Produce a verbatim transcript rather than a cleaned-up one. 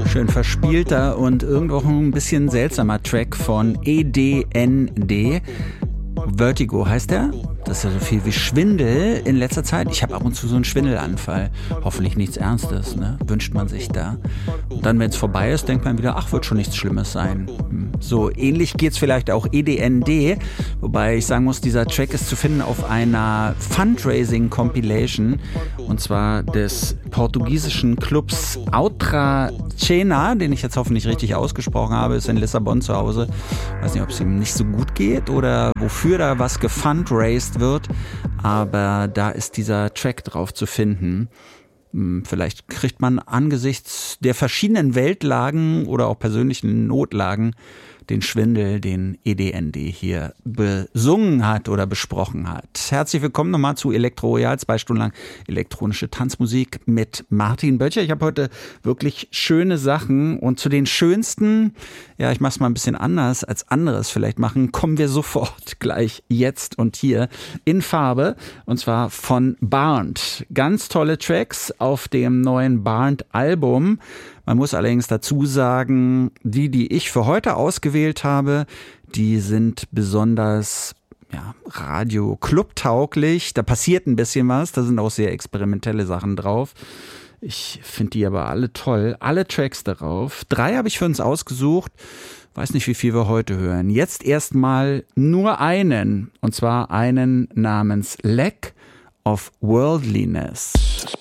Schön verspielter und irgendwo ein bisschen seltsamer Track von E D N D. Vertigo heißt der. Das ist ja so viel wie Schwindel in letzter Zeit. Ich habe ab und zu so einen Schwindelanfall. Hoffentlich nichts Ernstes, ne? Wünscht man sich da. Und dann, wenn es vorbei ist, denkt man wieder, ach, wird schon nichts Schlimmes sein. So ähnlich geht's vielleicht auch E D N D. Wobei ich sagen muss, dieser Track ist zu finden auf einer Fundraising-Compilation. Und zwar des portugiesischen Clubs Outra Cena, den ich jetzt hoffentlich richtig ausgesprochen habe, ist in Lissabon zu Hause. Weiß nicht, ob es ihm nicht so gut geht oder wofür da was gefundraised wird, aber da ist dieser Track drauf zu finden. Vielleicht kriegt man angesichts der verschiedenen Weltlagen oder auch persönlichen Notlagen den Schwindel, den E D N D hier besungen hat oder besprochen hat. Herzlich willkommen nochmal zu Elektro Royal, zwei Stunden lang elektronische Tanzmusik mit Martin Böttcher. Ich habe heute wirklich schöne Sachen und zu den schönsten, ja, ich mache es mal ein bisschen anders als anderes vielleicht machen, kommen wir sofort gleich jetzt und hier in Farbe und zwar von Barnt. Ganz tolle Tracks auf dem neuen Barnt-Album. Man muss allerdings dazu sagen, die, die ich für heute ausgewählt habe, die sind besonders ja, Radio-Club-tauglich. Da passiert ein bisschen was, da sind auch sehr experimentelle Sachen drauf. Ich finde die aber alle toll, alle Tracks darauf. Drei habe ich für uns ausgesucht, weiß nicht, wie viel wir heute hören. Jetzt erstmal nur einen, und zwar einen namens Lack of Worldliness.